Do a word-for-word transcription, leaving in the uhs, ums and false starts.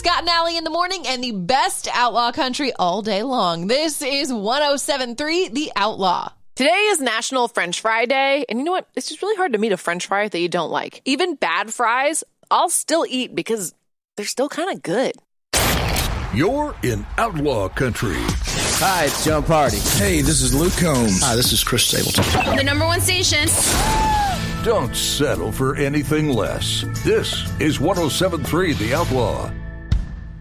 Scott and Allie in the morning and the best outlaw country all day long. This is one oh seven point three The Outlaw. Today is National French Fry Day, and you know what? It's just really hard to meet a French fry that you don't like. Even bad fries, I'll still eat because they're still kind of good. You're in outlaw country. Hi, it's John Party. Hey, this is Luke Combs. Hi, this is Chris Stapleton. The number one station. Don't settle for anything less. This is one oh seven point three The Outlaw.